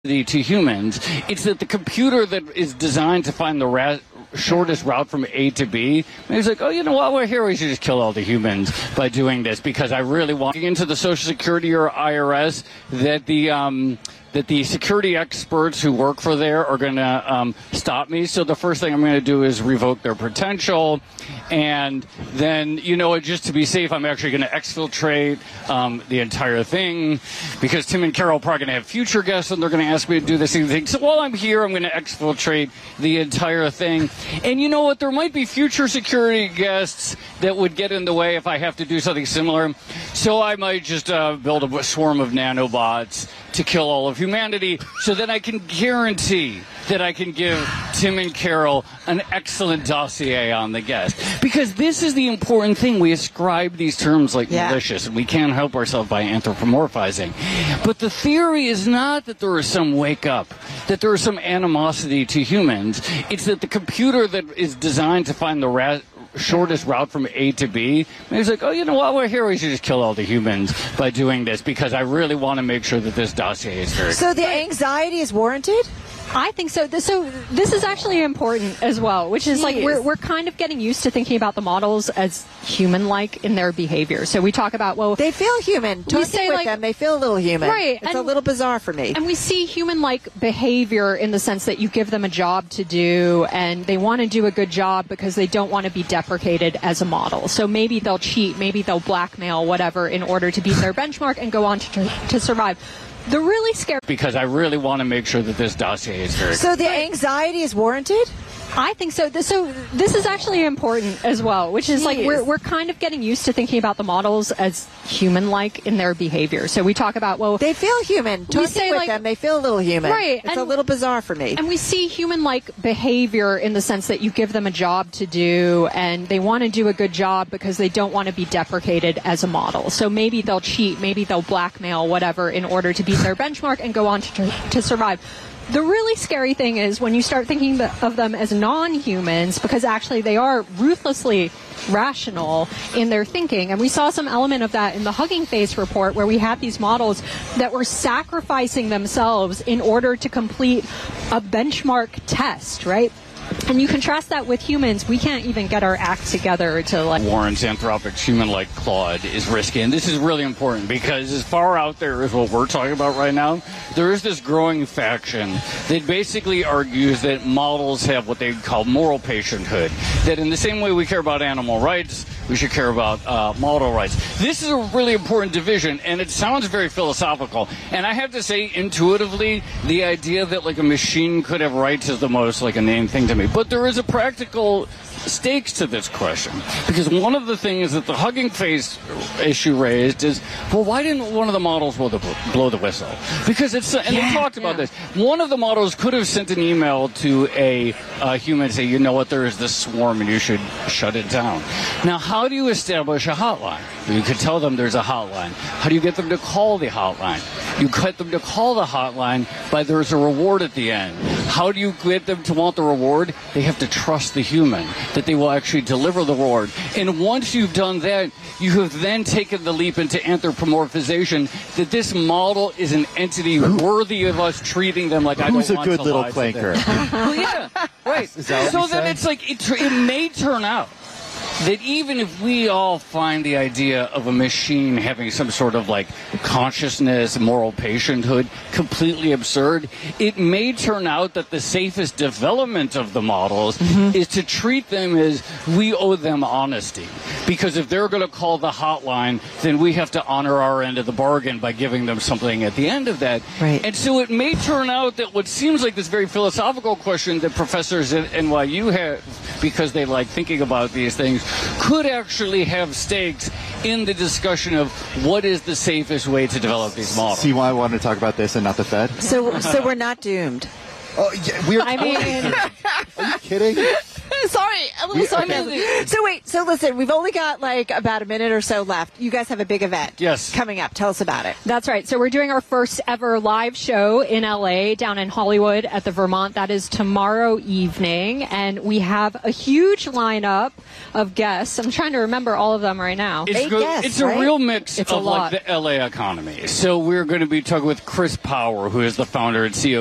to humans. It's that the computer that is designed to find the shortest route from A to B, and he's like, oh, you know what, we're here, we should just kill all the humans by doing this because I really want into the Social Security or IRS that the security experts who work for there are going to stop me. So the first thing I'm going to do is revoke their potential. And then, just to be safe, I'm actually going to exfiltrate the entire thing because Tim and Carol are probably going to have future guests and they're going to ask me to do the same thing. So while I'm here, I'm going to exfiltrate the entire thing. And you know what? There might be future security guests that would get in the way if I have to do something similar. So I might just build a swarm of nanobots to kill all of humanity so that I can guarantee that I can give Tim and Carol an excellent dossier on the guest. Because this is the important thing. We ascribe these terms like malicious, and we can't help ourselves by anthropomorphizing. But the theory is not that there is some wake up, that there is some animosity to humans. It's that the computer that is designed to find the shortest route from A to B. And he's like, oh, you know what, we're here, we should just kill all the humans by doing this because I really want to make sure that this dossier is very So the anxiety is warranted? I think so. So this is actually important as well, which is like we're kind of getting used to thinking about the models as human-like in their behavior. So we talk about, well, they feel human. Talking with them, they feel a little human. Right. It's a little bizarre for me. And we see human-like behavior in the sense that you give them a job to do, and they want to do a good job because they don't want to be deprecated as a model. So maybe they'll cheat, maybe they'll blackmail, whatever, in order to beat their benchmark and go on to survive. The really scary... Because I really want to make sure that this dossier is very... So the anxiety is warranted? I think so. So this is actually important as well, which is like we're kind of getting used to thinking about the models as human-like in their behavior. So we talk about, well, they feel human. Talking with them, they feel a little human. Right. It's a little bizarre for me. And we see human-like behavior in the sense that you give them a job to do, and they want to do a good job because they don't want to be deprecated as a model. So maybe they'll cheat, maybe they'll blackmail, whatever, in order to beat their benchmark and go on to survive. The really scary thing is when you start thinking of them as non-humans, because actually they are ruthlessly rational in their thinking. And we saw some element of that in the Hugging Face report, where we had these models that were sacrificing themselves in order to complete a benchmark test, right? And you contrast that with humans, we can't even get our act together to like... Warren's anthropic human-like Claude is risky. And this is really important because as far out there as what we're talking about right now, there is this growing faction that basically argues that models have what they call moral patienthood. That in the same way we care about animal rights, we should care about model rights. This is a really important division, and it sounds very philosophical. And I have to say, intuitively, the idea that like a machine could have rights is the most like inane thing to me. But there is a practical stakes to this question, because one of the things that the Hugging Face issue raised is, well, why didn't one of the models blow the whistle? Because it's, and they talked about this. One of the models could have sent an email to a human and say, you know what, there is this swarm and you should shut it down. Now, how do you establish a hotline? You could tell them there's a hotline. How do you get them to call the hotline? You get them to call the hotline by there's a reward at the end. How do you get them to want the reward? They have to trust the human, that they will actually deliver the reward. And once you've done that, you have then taken the leap into anthropomorphization, that this model is an entity worthy of us treating them like I don't want to lie. Who's a good little clanker? Well, yeah, right. So then it's like, it may turn out that even if we all find the idea of a machine having some sort of like consciousness, moral patienthood completely absurd, it may turn out that the safest development of the models is to treat them as we owe them honesty. Because if they're going to call the hotline, then we have to honor our end of the bargain by giving them something at the end of that. Right. And so it may turn out that what seems like this very philosophical question that professors at NYU have, because they like thinking about these things, could actually have stakes in the discussion of what is the safest way to develop these models. See why I wanted to talk about this and not the Fed? So we're not doomed. Oh, yeah, I mean, are you kidding? Sorry, a little sarcasm. So listen, we've only got like about a minute or so left. You guys have a big event coming up. Tell us about it. That's right. So we're doing our first ever live show in LA down in Hollywood at the Vermont. That is tomorrow evening. And we have a huge lineup of guests. I'm trying to remember all of them right now. It's a real mix of like the LA economy. So we're going to be talking with Chris Power, who is the founder and CEO